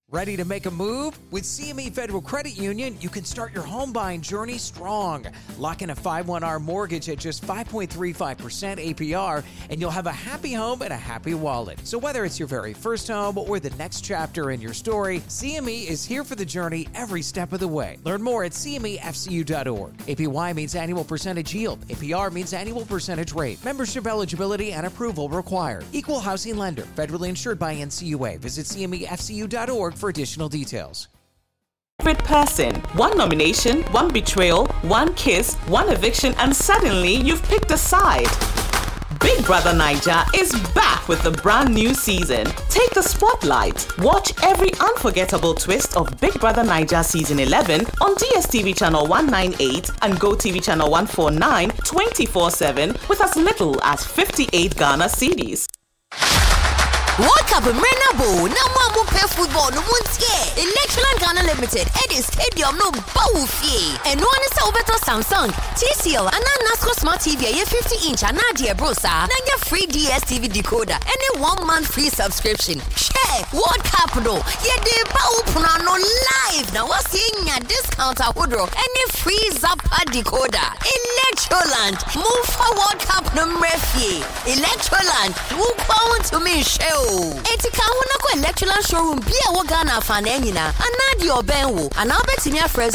Ready to make a move? With CME Federal Credit Union, you can start your home buying journey strong. Lock in a 5/1R mortgage at just 5.35% APR, and you'll have a happy home and a happy wallet. So whether it's your very first home or the next chapter in your story, CME is here for the journey every step of the way. Learn more at cmefcu.org. APY means annual percentage yield. APR means annual percentage rate. Membership eligibility and approval required. Equal housing lender. Federally insured by NCUA. Visit cmefcu.org for additional details. Favorite person, one nomination, one betrayal, one kiss, one eviction, and suddenly you've picked a side. Big Brother Naija is back with a brand new season. Take the spotlight. Watch every unforgettable twist of Big Brother Naija Season 11 on DSTV Channel 198 and GoTV Channel 149 24/7 with as little as 58 Ghana cedis. World Cup Menabo, no more pay football, no one's Electroland Ghana Limited, Eddie Stadium, no Bowfie. And one is over to Samsung, TCL, and NASCO Smart TV, a 50-inch, and Nadia Brosa, and your free DSTV decoder, and a 1-month free subscription. Share World Cup, no, yeah, the Bowpano live. Now, what's in your discount? Woodrow, and a free Zappa decoder. Electroland, move for World Cup no Murphy. Electroland, move on to me, show. Etika wona ko Electroland showroom bia wo Ghana fananyina anadi obenwo and I'll bet me for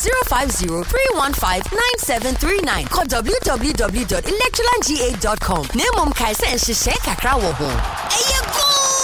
050-315-9739 call www.electrolandga.com. Nemom kai se nhye kakra wo ho.